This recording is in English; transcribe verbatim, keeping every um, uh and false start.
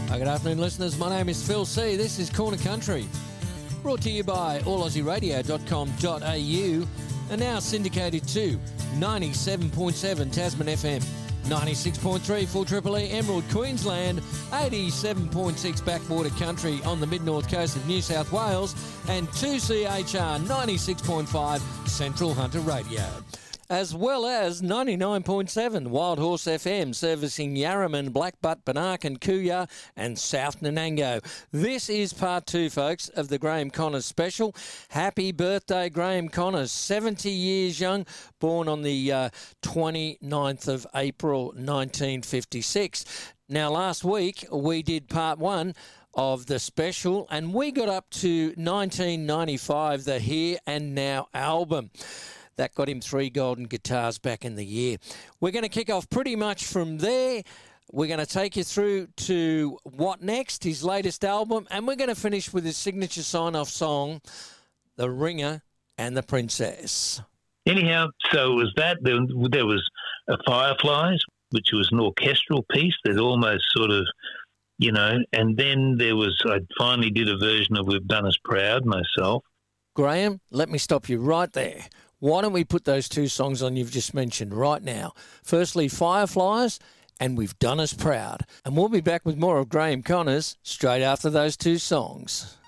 Hi, good afternoon, listeners. My name is Phil C. This is Corner Country, brought to you by all aussie radio dot com dot a u and now syndicated to ninety-seven point seven Tasman F M, ninety-six point three Full Triple E Emerald, Queensland, eighty-seven point six Backwater Country on the mid-north coast of New South Wales, and two C H R ninety-six point five Central Hunter Radio, as well as ninety-nine point seven Wild Horse F M, servicing Yarraman, Blackbutt, Banark, Kuya and South Nanango. This is part two, folks, of the Graham Connors special. Happy birthday, Graham Connors, seventy years young, born on the uh, twenty-ninth of April nineteen fifty-six. Now, last week we did part one of the special, and we got up to nineteen ninety-five, the Here and Now album. That got him three golden guitars back in the year. We're going to kick off pretty much from there. We're going to take you through to What Next, his latest album, and we're going to finish with his signature sign-off song, The Ringer and the Princess. Anyhow, so it was that. There, there was a Fireflies, which was an orchestral piece that almost sort of, you know, and then there was, I finally did a version of We've Done Us Proud myself. Graham, let me stop you right there. Why don't we put those two songs on you've just mentioned right now? Firstly, Fireflies, and We've Done Us Proud. And we'll be back with more of Graham Connors straight after those two songs.